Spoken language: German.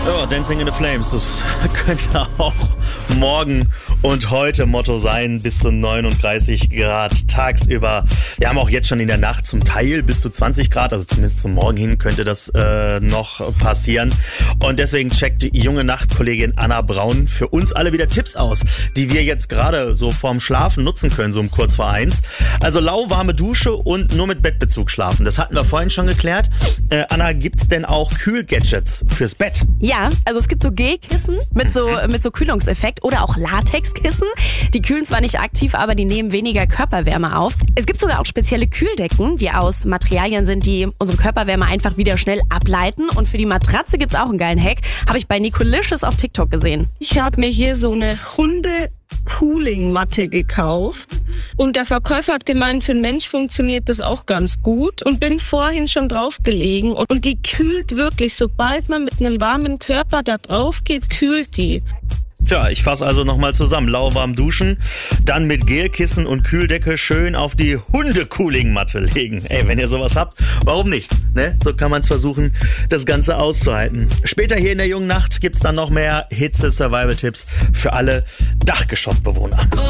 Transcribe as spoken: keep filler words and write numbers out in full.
Ja, Dancing in the Flames, das könnte auch morgen und heute Motto sein, bis zu neununddreißig Grad tagsüber. Wir haben auch jetzt schon in der Nacht zum Teil bis zu zwanzig Grad, also zumindest zum Morgen hin könnte das äh, noch passieren. Und deswegen checkt die junge Nachtkollegin Anna Braun für uns alle wieder Tipps aus, die wir jetzt gerade so vorm Schlafen nutzen können, so um kurz vor eins. Also lauwarme Dusche und nur mit Bettbezug schlafen. Das hatten wir vorhin schon geklärt. Äh, Anna, gibt's denn auch Kühlgadgets fürs Bett? Ja, also es gibt so Gelkissen mit so, mit so Kühlungseffekt oder auch Latexkissen. Die kühlen zwar nicht aktiv, aber die nehmen weniger Körperwärme auf. Es gibt sogar auch spezielle Kühldecken, die aus Materialien sind, die unsere Körperwärme einfach wieder schnell ableiten. Und für die Matratze gibt's auch einen geilen Hack. Habe ich bei Nicolicious auf TikTok gesehen. Ich habe mir hier so eine Hunde-Cooling-Matte gekauft. Und der Verkäufer hat gemeint, für einen Mensch funktioniert das auch ganz gut. Und bin vorhin schon drauf gelegen. Und die kühlt wirklich, sobald man mit einem warmen Körper da drauf geht, kühlt die. Tja, ich fasse also nochmal zusammen. Lauwarm duschen, dann mit Gelkissen und Kühldecke schön auf die Hunde-Cooling-Matte legen. Ey, wenn ihr sowas habt, warum nicht? Ne? So kann man es versuchen, das Ganze auszuhalten. Später hier in der jungen Nacht gibt's dann noch mehr Hitze-Survival-Tipps für alle Dachgeschossbewohner.